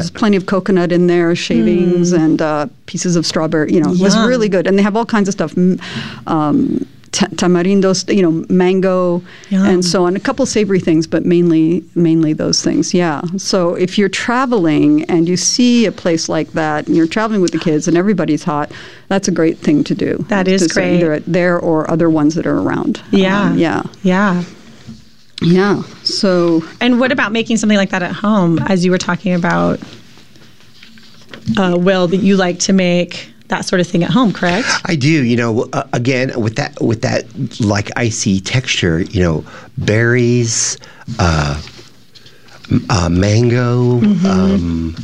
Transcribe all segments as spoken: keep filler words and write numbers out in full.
There's plenty of coconut in there, shavings, mm. and uh, pieces of strawberry. You know, it was really good. And they have all kinds of stuff. Um, t- tamarindos, you know, mango, Yum. and so on. A couple savory things, but mainly mainly those things. Yeah. So if you're traveling and you see a place like that, and you're traveling with the kids, and everybody's hot, that's a great thing to do. That is to great. Either there or other ones that are around. Yeah. Um, yeah. Yeah. Yeah. So. And what about making something like that at home? As you were talking about, uh, Will, that you like to make that sort of thing at home, correct? I do. You know, uh, again, with that, with that like icy texture, you know, berries, uh, uh, mango, mm-hmm. um,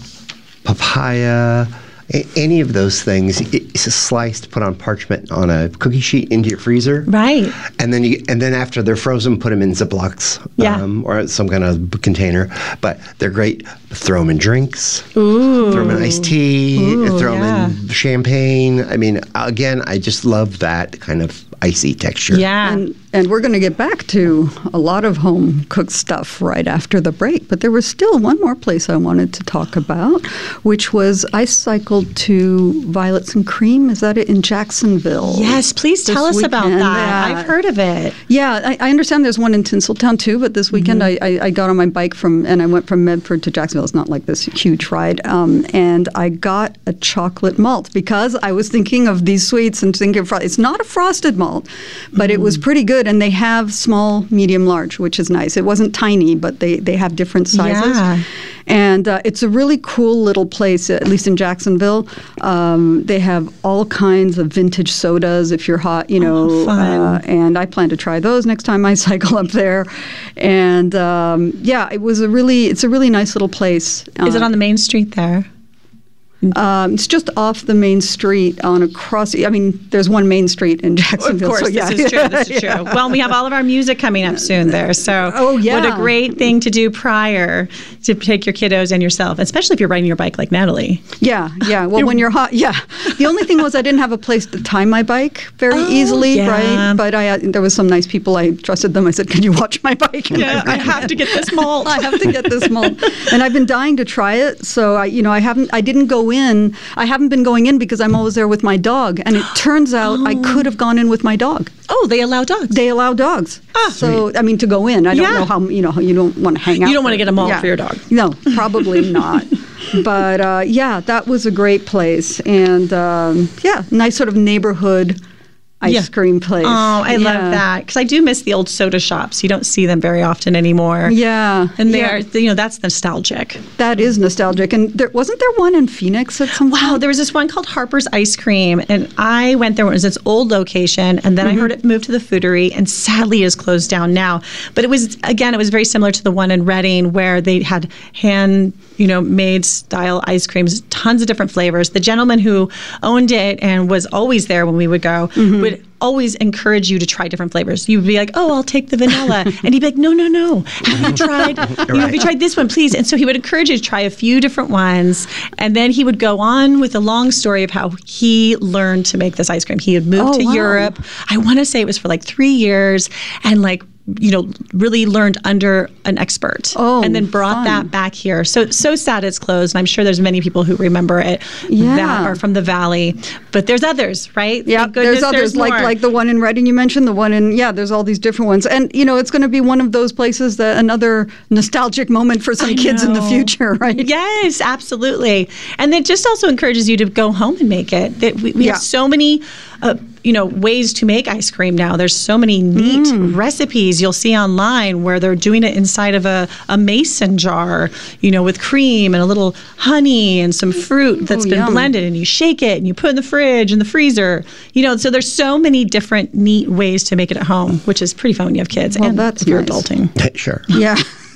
papaya. Any of those things, it's a sliced, put on parchment on a cookie sheet into your freezer. Right. And then you, and then after they're frozen, put them in Ziplocs yeah. um, or some kind of container. But they're great. Throw them in drinks. Ooh. Throw them in iced tea. Ooh, throw yeah. them in champagne. I mean, again, I just love that kind of icy texture. Yeah. And, and we're going to get back to a lot of home cooked stuff right after the break. But there was still one more place I wanted to talk about, which was I cycled to Violets and Cream. Is that it? In Jacksonville. Yes, please tell us weekend. about that. Yeah. I've heard of it. Yeah, I, I understand there's one in Tinseltown too, but this weekend mm-hmm. I, I, I got on my bike from, and I went from Medford to Jacksonville. It's not like this huge ride. Um, and I got a chocolate malt because I was thinking of these sweets and thinking of, it's not a frosted malt, but mm. it was pretty good. And they have small, medium, large, which is nice. It wasn't tiny, but they, they have different sizes. Yeah. And uh, it's a really cool little place, at least in Jacksonville. Um, they have all kinds of vintage sodas if you're hot, you know. Oh, fun. Uh, and I plan to try those next time I cycle up there. And um, yeah, it was a really, it's a really nice little place. Is uh, it on the main street there? Um, it's just off the main street on across. I mean, there's one main street in Jacksonville. Of course, so yeah. this is true. This is yeah. true. Well, we have all of our music coming up soon there. So, oh yeah, what a great thing to do prior to take your kiddos and yourself, especially if you're riding your bike like Natalie. Yeah, yeah. Well, when you're hot, yeah. The only thing was I didn't have a place to tie my bike very oh, easily, yeah. right? But I uh, there was some nice people. I trusted them. I said, "Can you watch my bike?" And yeah, I, I have to get this malt. I have to get this malt, and I've been dying to try it. So I, you know, I haven't. I didn't go in. I haven't been going in because I'm always there with my dog. And it turns out oh. I could have gone in with my dog. Oh, they allow dogs? They allow dogs. Ah, so, sweet. I mean, to go in. I don't yeah. know how, you know, you don't want to hang out. You don't want to get a malt yeah. for your dog. No, probably not. But, uh, yeah, that was a great place. And, um, yeah, nice sort of neighborhood ice yeah. cream place. Oh, I yeah. love that. Because I do miss the old soda shops. You don't see them very often anymore. Yeah. And they yeah. are, you know, that's nostalgic. That is nostalgic. And there wasn't there one in Phoenix at some point? Wow, there was this one called Harper's Ice Cream. And I went there. It was its old location. And then mm-hmm. I heard it moved to the Foodery. And sadly is closed down now. But it was, again, it was very similar to the one in Reading where they had hand, you know, made style ice creams, tons of different flavors. The gentleman who owned it and was always there when we would go mm-hmm. would always encourage you to try different flavors. You'd be like, oh, I'll take the vanilla. And he'd be like, no, no, no. Have you tried, you know, have you tried this one, please? And so he would encourage you to try a few different ones. And then he would go on with a long story of how he learned to make this ice cream. He had moved oh, to wow. Europe. I want to say it was for like three years and like, you know, really learned under an expert oh, and then brought fun. that back here. So, so sad it's closed. And I'm sure there's many people who remember it yeah. that are from the Valley, but there's others, right? Yeah, Thank goodness there's others there's like more. like the one in Reading you mentioned, the one in, yeah, there's all these different ones. And, you know, it's going to be one of those places that another nostalgic moment for some I kids know. in the future, right? Yes, absolutely. And it just also encourages you to go home and make it. That we, we Yeah. have so many uh, you know, ways to make ice cream now. There's so many neat mm. recipes you'll see online where they're doing it inside of a, a mason jar, you know, with cream and a little honey and some fruit that's oh, been yum. blended, and you shake it and you put it in the fridge and the freezer. You know, so there's so many different neat ways to make it at home, which is pretty fun when you have kids well, and that's if you're nice. adulting. Sure. Yeah.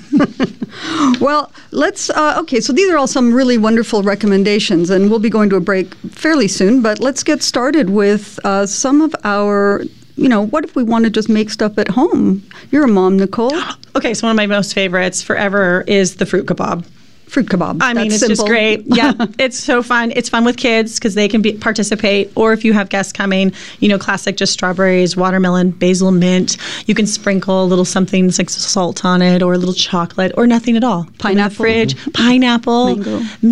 Well, let's, uh, okay, so these are all some really wonderful recommendations, and we'll be going to a break fairly soon, but let's get started with uh, some of our, you know, what if we want to just make stuff at home? You're a mom, Nicole. Okay, so one of my most favorites forever is the fruit kebab. Fruit kebab. I mean, That's it's simple. just great. Yeah, it's so fun. It's fun with kids because they can be, participate. Or if you have guests coming, you know, classic just strawberries, watermelon, basil, mint. You can sprinkle a little something like salt on it or a little chocolate or nothing at all. Pineapple. Put it in the fridge. Pineapple. Mango.